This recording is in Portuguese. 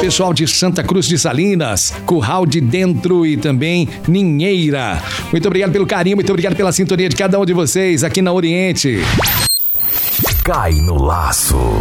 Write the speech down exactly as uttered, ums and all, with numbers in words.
pessoal de Santa Cruz de Salinas, Curral de Dentro e também Ninheira. Muito obrigado pelo carinho, muito obrigado pela sintonia de cada um de vocês aqui na Oriente. Cai no laço.